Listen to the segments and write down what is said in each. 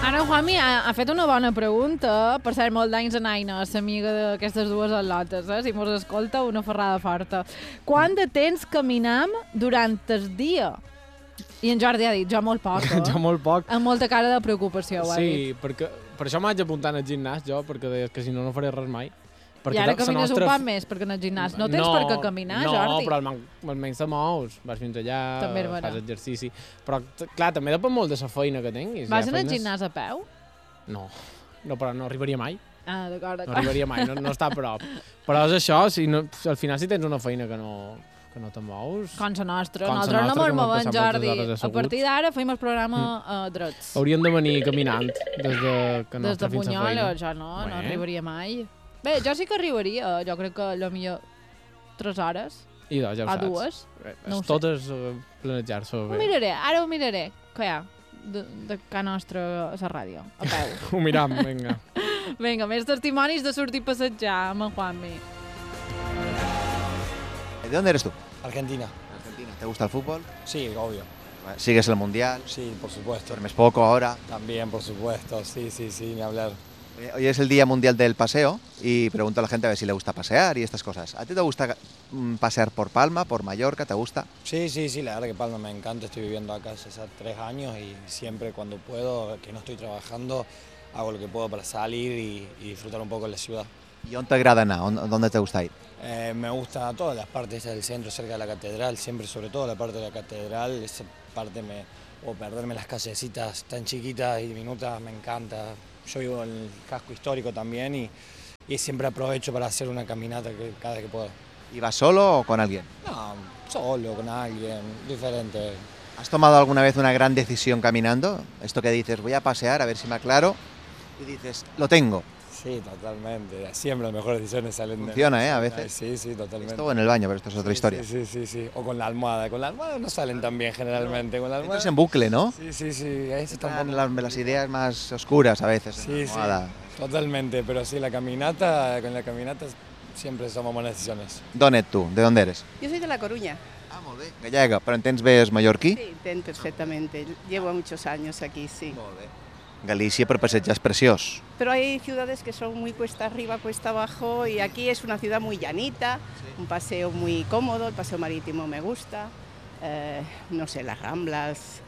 Ara Juanmi ha fet una bona pregunta, per ser molt d'anys en Aina, l'amiga d'aquestes dues al·lotes, si mos escolta una ferrada forta. Quant de temps caminam durant el dia? I en Jordi ha dit, jo molt poc. Jo molt poc. Amb molta cara de preocupació, ho ha dit. Sí, perquè per això m'haig apuntat al gimnàs, jo, perquè deies que si no, no faré res mai. Perquè I ara camines un poc més, perquè en el gimnàs no tens per què caminar, Jordi. No, però almenys te mous, vas fins allà, fas exercici. Però, clar, també depèn molt de la feina que tinguis. Vas al gimnàs a peu? No, però no arribaria mai. Ah, d'acord. No arribaria mai, no està a prop. Però és això, al final si tens una feina que no te mous... Com la nostra. Nosaltres no mos movem, Jordi. A partir d'ara fem el programa drets. Hauríem de venir caminant des de que no des de Bunyol, jo no arribaria mai. Bé, jo sí que arribaria, jo crec que potser 3 hores. I doncs, ja ho saps. A 2. No tot és planejar-se bé. Ara ho miraré, que hi ha de casa nostra a la ràdio, a peu. Ho miram, vinga. Vinga, més testimonis de sortir a passejar amb en Juanmi. ¿De dónde eres tú? Argentina. Argentina. ¿Te gusta el fútbol? Sí, obvio. ¿Sigues el Mundial? Sí, por supuesto. ¿Duermes poco ahora? También, por supuesto. Sí, ni hablar. Hoy es el Día Mundial del Paseo y pregunto a la gente a ver si le gusta pasear y estas cosas. ¿A ti te gusta pasear por Palma, por Mallorca? ¿Te gusta? Sí, la verdad que Palma me encanta. Estoy viviendo acá hace 3 años y siempre cuando puedo, que no estoy trabajando, hago lo que puedo para salir y disfrutar un poco de la ciudad. ¿Y dónde te agrada nada? ¿Dónde te gusta ir? Me gusta todas las partes del centro, cerca de la catedral, siempre sobre todo la parte de la catedral, esa parte o perderme las callecitas tan chiquitas y diminutas, me encanta. Yo vivo en el casco histórico también y siempre aprovecho para hacer una caminata cada vez que puedo. ¿Y vas solo o con alguien? No, solo, con alguien, diferente. ¿Has tomado alguna vez una gran decisión caminando? Esto que dices, voy a pasear a ver si me aclaro, y dices, lo tengo. Sí, totalmente. Siempre las mejores decisiones salen de... Funciona, a veces. Sí, totalmente. Esto en el baño, pero esto es otra historia. Sí. O con la almohada. Con la almohada no salen tan bien generalmente. Con la almohada... Entras en bucle, ¿no? Sí. Ahí se están las ideas más oscuras a veces. Sí, totalmente. Pero sí, con la caminata siempre somos buenas decisiones. Donet, tú, ¿de dónde eres? Yo soy de La Coruña. Ah, molt bé. Gallega, però entens bé el mallorquí? Sí, entiendo perfectamente. Llevo muchos años aquí, sí. Molt bé. Galicia per passejar és preciós. Pero hay ciudades que son muy cuesta arriba, cuesta abajo, y aquí es una ciudad muy llanita, un paseo muy cómodo, el paseo marítimo me gusta, no sé, las Ramblas,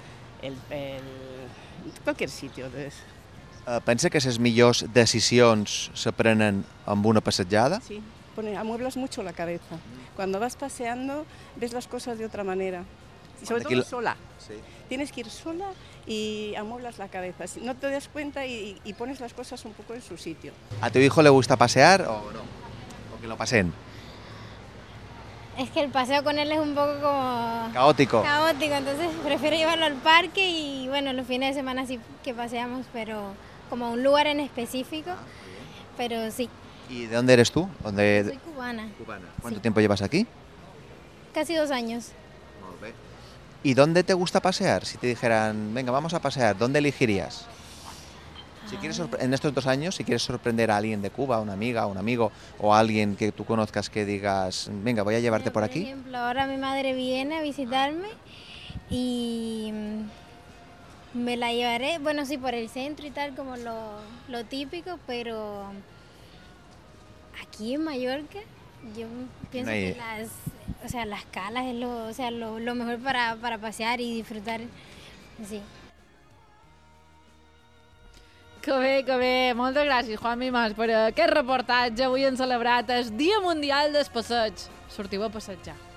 cualquier sitio. Pensa que les millors decisions se prenen amb una passejada? Sí, amueblas mucho la cabeza. Cuando vas paseando ves las cosas de otra manera. Y sobre todo sola. Sí. Tienes que ir sola y amueblas la cabeza. No te das cuenta y pones las cosas un poco en su sitio. ¿A tu hijo le gusta pasear o no? ¿O que lo pasen? Es que el paseo con él es un poco como... Caótico, entonces prefiero llevarlo al parque y bueno, los fines de semana sí que paseamos, pero como a un lugar en específico, pero sí. ¿Y de dónde eres tú? Soy cubana. ¿Cuánto tiempo llevas aquí? Casi 2 años. ¿Y dónde te gusta pasear? Si te dijeran, venga, vamos a pasear, ¿dónde elegirías? Si quieres en estos 2 años, si quieres sorprender a alguien de Cuba, una amiga, un amigo, o a alguien que tú conozcas que digas, venga, voy a llevarte por aquí. Por ejemplo, ahora mi madre viene a visitarme y me la llevaré, bueno, sí, por el centro y tal, como lo típico, pero aquí en Mallorca yo pienso que las calas es lo mejor para pasear y disfrutar, sí. Que bé. Moltes gràcies, Juanmi Mas, per aquest reportatge. Avui hem celebrat el Dia Mundial del Passeig. Sortiu a passejar.